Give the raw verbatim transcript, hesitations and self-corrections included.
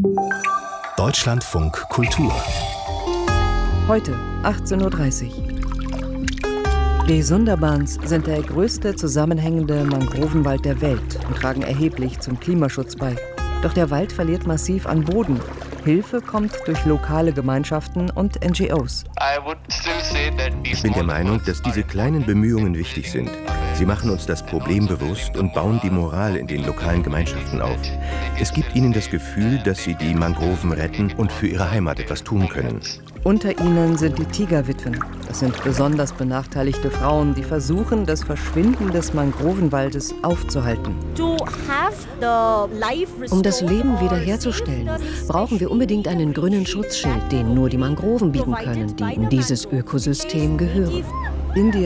Deutschlandfunk Kultur. Heute, achtzehn Uhr dreißig. Die Sundarbans sind der größte zusammenhängende Mangrovenwald der Welt und tragen erheblich zum Klimaschutz bei. Doch der Wald verliert massiv an Boden. Hilfe kommt durch lokale Gemeinschaften und N G Os. Ich bin der Meinung, dass diese kleinen Bemühungen wichtig sind. Sie machen uns das Problem bewusst und bauen die Moral in den lokalen Gemeinschaften auf. Es gibt ihnen das Gefühl, dass sie die Mangroven retten und für ihre Heimat etwas tun können. Unter ihnen sind die Tigerwitwen. Das sind besonders benachteiligte Frauen, die versuchen, das Verschwinden des Mangrovenwaldes aufzuhalten. Um das Leben wiederherzustellen, brauchen wir unbedingt einen grünen Schutzschild, den nur die Mangroven bieten können, die in dieses Ökosystem gehören. Indien